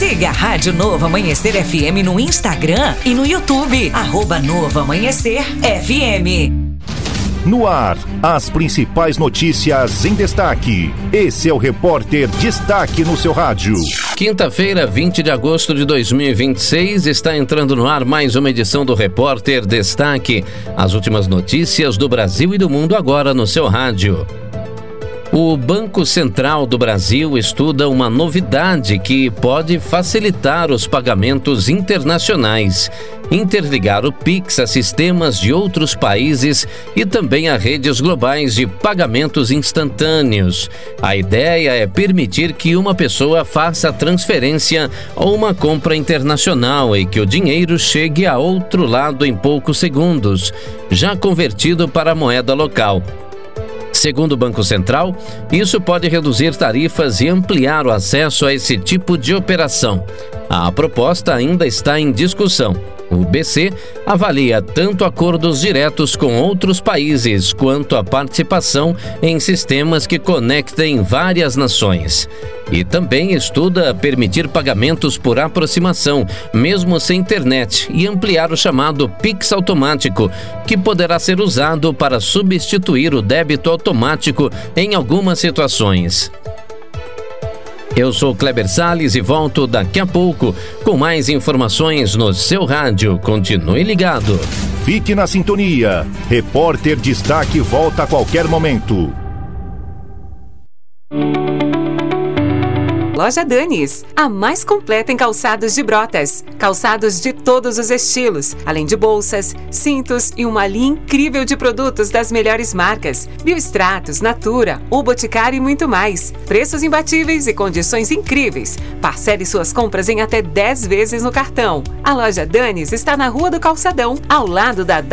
Siga a Rádio Novo Amanhecer FM no Instagram e no YouTube, @Novo Amanhecer FM. No ar, as principais notícias em destaque. Esse é o Repórter Destaque no seu rádio. Quinta-feira, 20 de agosto de 2026, está entrando no ar mais uma edição do Repórter Destaque. As últimas notícias do Brasil e do mundo agora no seu rádio. O Banco Central do Brasil estuda uma novidade que pode facilitar os pagamentos internacionais, interligar o Pix a sistemas de outros países e também a redes globais de pagamentos instantâneos. A ideia é permitir que uma pessoa faça a transferência ou uma compra internacional e que o dinheiro chegue a outro lado em poucos segundos, já convertido para a moeda local. Segundo o Banco Central, isso pode reduzir tarifas e ampliar o acesso a esse tipo de operação. A proposta ainda está em discussão. O BC avalia tanto acordos diretos com outros países quanto a participação em sistemas que conectem várias nações. E também estuda permitir pagamentos por aproximação, mesmo sem internet, e ampliar o chamado Pix automático, que poderá ser usado para substituir o débito automático em algumas situações. Eu sou Kleber Salles e volto daqui a pouco com mais informações no seu rádio. Continue ligado. Fique na sintonia. Repórter Destaque volta a qualquer momento. Loja Danis, a mais completa em calçados de Brotas. Calçados de todos os estilos, além de bolsas, cintos e uma linha incrível de produtos das melhores marcas. Biostratos, Natura, O Boticário e muito mais. Preços imbatíveis e condições incríveis. Parcele suas compras em até 10 vezes no cartão. A Loja Danis está na Rua do Calçadão, ao lado da